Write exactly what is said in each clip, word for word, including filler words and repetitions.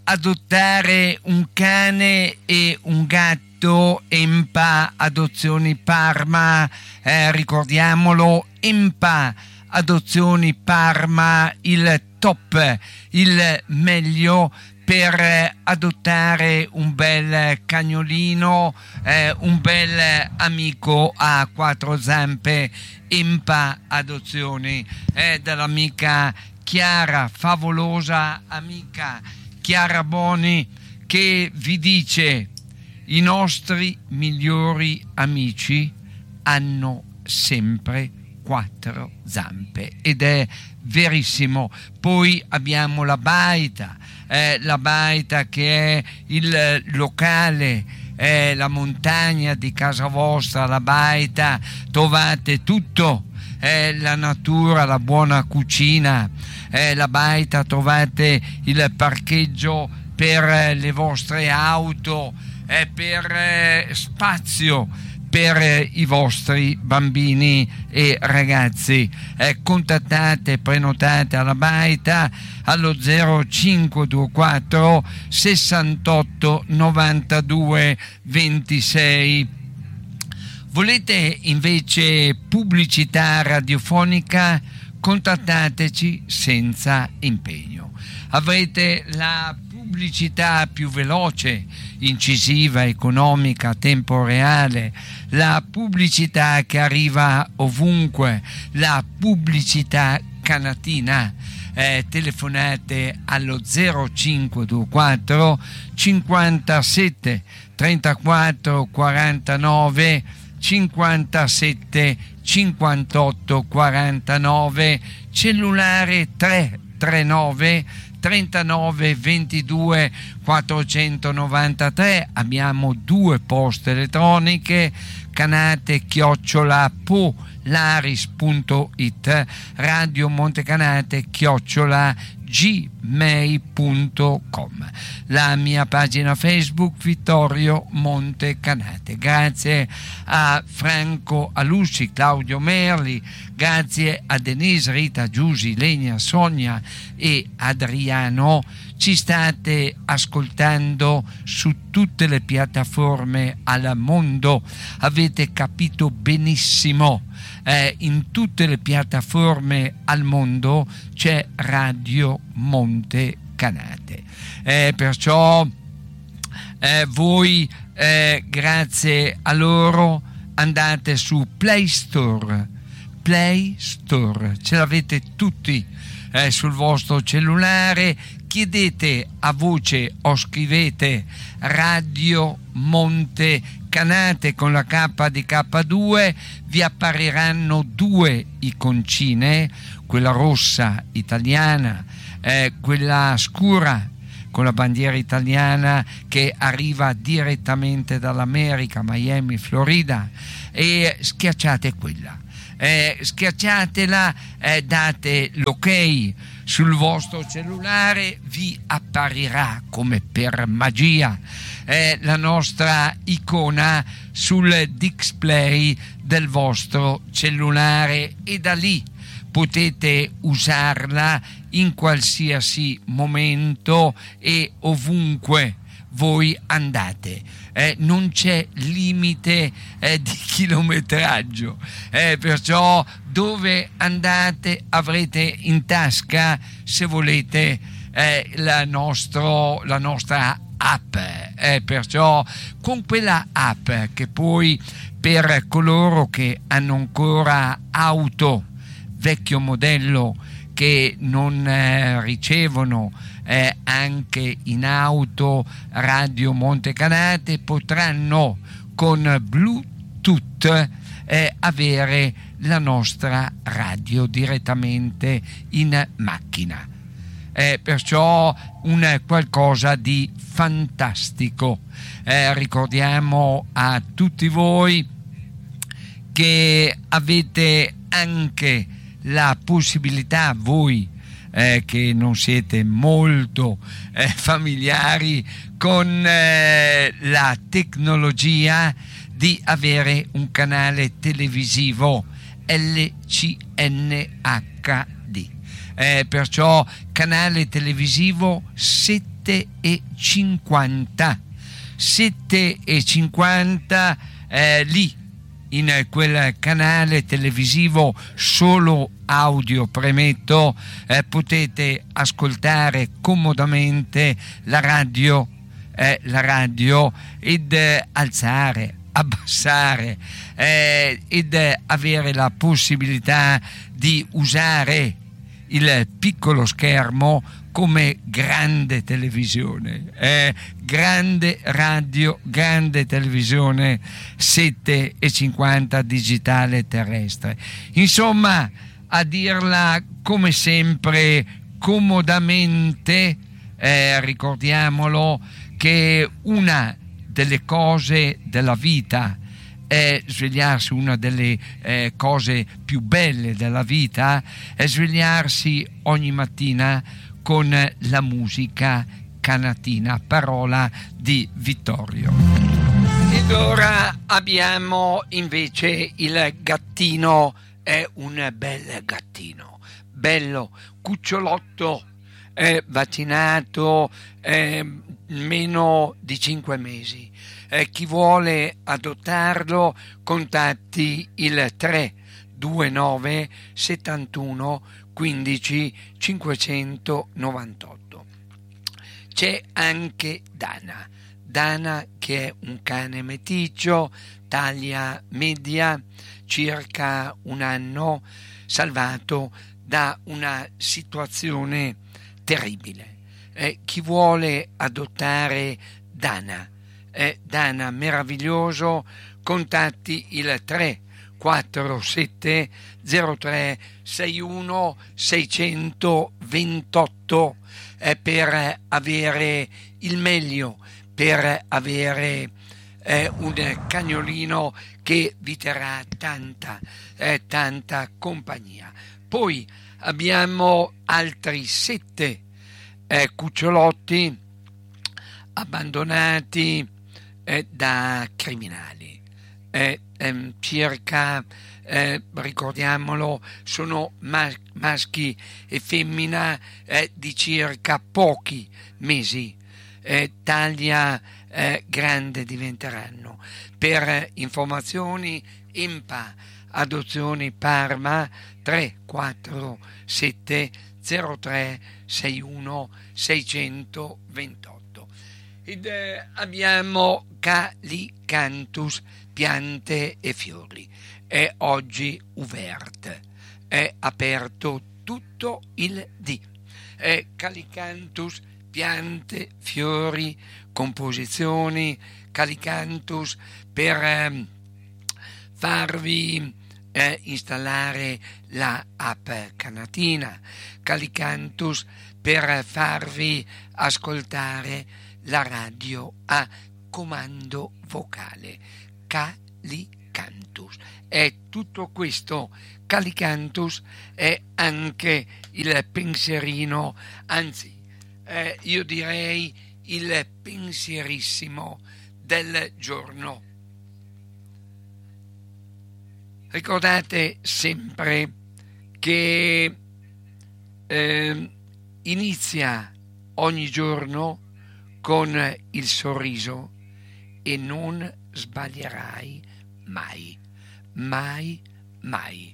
adottare un cane e un gatto, Empa Adozioni Parma, eh, ricordiamolo, Empa Adozioni Parma, il top, il meglio per adottare un bel cagnolino, eh, un bel amico a quattro zampe. Empa Adozioni, eh, dall'amica Chiara, favolosa amica Chiara Boni, che vi dice: i nostri migliori amici hanno sempre quattro zampe, ed è verissimo. Poi abbiamo la baita, eh, la baita che è il locale, è la montagna di casa vostra. La baita trovate tutto, è la natura, la buona cucina. È la baita trovate il parcheggio per le vostre auto, è per eh, spazio per eh, i vostri bambini e ragazzi. Eh, contattate, prenotate alla baita allo zero cinque due quattro sessantotto novantadue ventisei. Volete invece pubblicità radiofonica? Contattateci senza impegno. Avrete la pubblicità più veloce, incisiva, economica, a tempo reale, la pubblicità che arriva ovunque, la pubblicità canatina. Eh, telefonate allo zero cinque due quattro cinquantasette trentaquattro quarantanove cinquantasette cinquantotto quarantanove, cellulare tre tre nove trentanove ventidue quattrocentonovantatré. Abbiamo due poste elettroniche, canate chiocciola polaris punto it, Radio Montecanate chiocciola gmail punto com, la mia pagina Facebook Vittorio Montecanate. Grazie a Franco Alussi, Claudio Merli, grazie a Denise, Rita, Giusy, Lenia, Sonia e Adriano. Ci state ascoltando su tutte le piattaforme al mondo, avete capito benissimo. Eh, in tutte le piattaforme al mondo c'è Radio Montecanate, eh, perciò eh, voi eh, grazie a loro andate su Play Store, Play Store, ce l'avete tutti eh, sul vostro cellulare. Chiedete a voce o scrivete Radio Montecanate con la K di K due, vi appariranno due iconcine, quella rossa italiana, eh, quella scura con la bandiera italiana che arriva direttamente dall'America, Miami, Florida, e schiacciate quella. Eh, schiacciatela, eh, date l'ok sul vostro cellulare, vi apparirà come per magia eh, la nostra icona sul display del vostro cellulare, e da lì potete usarla in qualsiasi momento e ovunque voi andate. Eh, non c'è limite eh, di chilometraggio, eh, perciò dove andate avrete in tasca, se volete, eh, la, nostro, la nostra app, eh, perciò con quella app che poi per coloro che hanno ancora auto vecchio modello, che non eh, ricevono eh, anche in auto Radio Montecanate, potranno con Bluetooth eh, avere la nostra radio direttamente in macchina. Eh, perciò un qualcosa di fantastico. Eh, ricordiamo a tutti voi che avete anche la possibilità, voi eh, che non siete molto eh, familiari con eh, la tecnologia, di avere un canale televisivo L C N H D, eh, perciò canale televisivo settimanale sette e cinquanta sette e cinquanta eh, lì in quel canale televisivo solo audio, premetto, eh, potete ascoltare comodamente la radio eh, la radio ed eh, alzare, abbassare eh, ed eh, avere la possibilità di usare il piccolo schermo come grande televisione, eh, grande radio, grande televisione sette e cinquanta digitale terrestre. Insomma, a dirla come sempre comodamente, eh, ricordiamolo che una delle cose della vita è svegliarsi, una delle eh, cose più belle della vita è svegliarsi ogni mattina con la musica canatina, parola di Vittorio. Ed ora abbiamo invece il gattino, è un bel gattino, bello, cucciolotto, è vaccinato, è meno di cinque mesi. Eh, chi vuole adottarlo contatti il tre due nove settantuno quindici cinquecentonovantotto. C'è anche Dana, Dana che è un cane meticcio, taglia media, circa un anno, salvato da una situazione terribile. Eh, chi vuole adottare Dana, eh, Dana meraviglioso, contatti il tre quattro sette zero tre sei uno sei due eh, per avere il meglio, per avere eh, un cagnolino che vi terrà tanta, eh, tanta compagnia. Poi abbiamo altri sette eh, cucciolotti abbandonati eh, da criminali. Eh, ehm, circa, eh, ricordiamolo, sono mas- maschi e femmina eh, di circa pochi mesi. Eh, taglia eh, grande diventeranno. Per informazioni Empa Adozioni Parma tre quattro sette zero tre sei uno sei due otto. Ed eh, abbiamo Calicanthus piante e fiori. È oggi uvert, è aperto tutto il dì. È Calicanthus piante, fiori, composizioni, Calicanthus per eh, farvi eh, installare la app Canatina, Calicanthus per farvi ascoltare la radio a comando vocale. Calicanthus è tutto questo. Calicanthus è anche il pensierino, anzi eh, io direi il pensierissimo del giorno. Ricordate sempre che eh, inizia ogni giorno con il sorriso e non sbaglierai mai, mai, mai.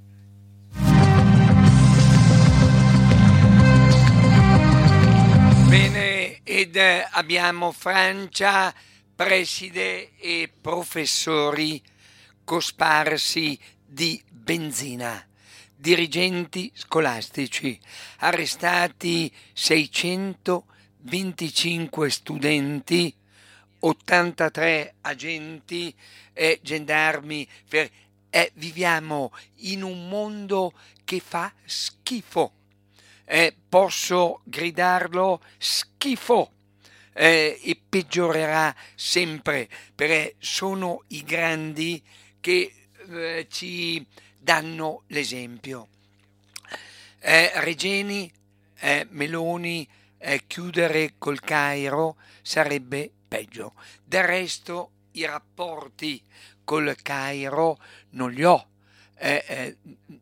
Bene, ed abbiamo Francia, preside e professori cosparsi di benzina, dirigenti scolastici, arrestati seicentoventicinque studenti, ottantatré agenti e gendarmi. Per, eh, viviamo in un mondo che fa schifo. Eh, posso gridarlo schifo eh, e peggiorerà sempre, perché sono i grandi che eh, ci danno l'esempio. Eh, Regeni, eh, Meloni, eh, chiudere col Cairo sarebbe peggio. Del resto i rapporti col Cairo non li ho. Eh, eh,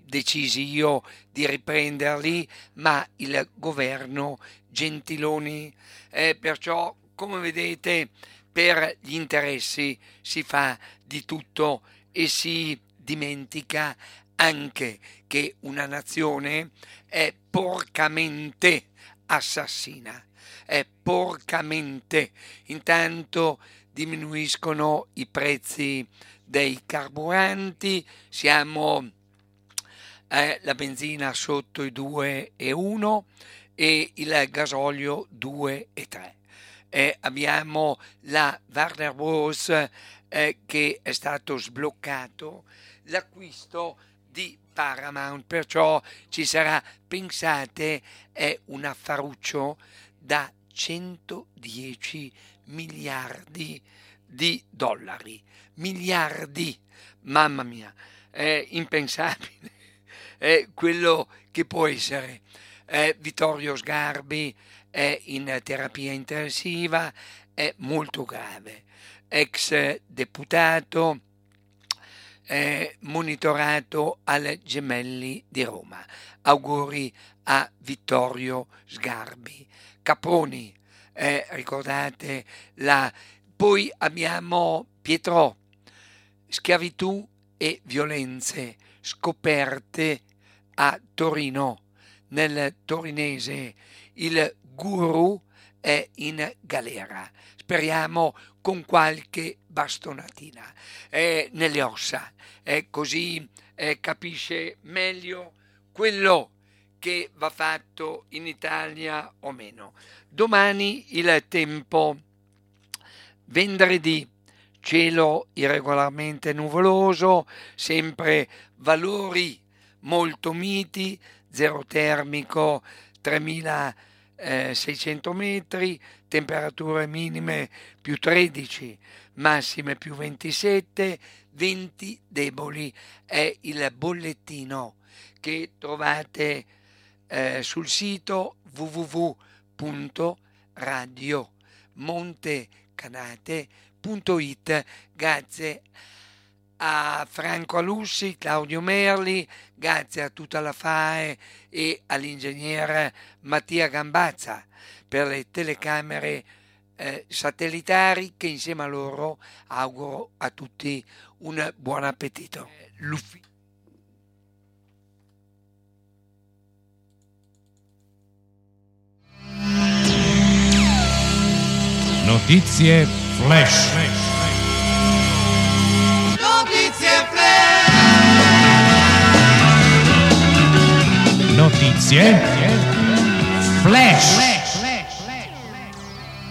decisi io di riprenderli, ma il governo Gentiloni. Eh, perciò, come vedete, per gli interessi si fa di tutto e si dimentica anche che una nazione è porcamente assassina, è porcamente. Intanto diminuiscono i prezzi dei carburanti, siamo eh, la benzina sotto i due e uno e il gasolio due e tre. Eh, abbiamo la Warner Bros. Eh, che è stato sbloccato l'acquisto di Paramount, perciò ci sarà, pensate, è un affaruccio da centodieci miliardi di dollari, miliardi, mamma mia, è impensabile, è quello che può essere. Eh, Vittorio Sgarbi è in terapia intensiva, è molto grave, ex deputato, eh, monitorato al Gemelli di Roma. Auguri a Vittorio Sgarbi. Caproni, eh, ricordate la... Poi abbiamo Pietro, schiavitù e violenze scoperte a Torino. Nel torinese il guru è in galera, speriamo con qualche bastonatina eh, nelle ossa, eh, così eh, capisce meglio quello che va fatto in Italia o meno. Domani il tempo, venerdì, cielo irregolarmente nuvoloso, sempre valori molto miti, zero termico tremilaseicento metri, temperature minime più tredici, massime più ventisette, venti deboli. È il bollettino che trovate eh, sul sito w w w punto radio montecanate punto it. Grazie a Franco Alussi, Claudio Merli, grazie a tutta la F A E e all'ingegnere Mattia Gambazza per le telecamere eh, satellitari, che insieme a loro auguro a tutti un buon appetito. L'uffi- Notizie flash. Notizie flash. Notizie flash.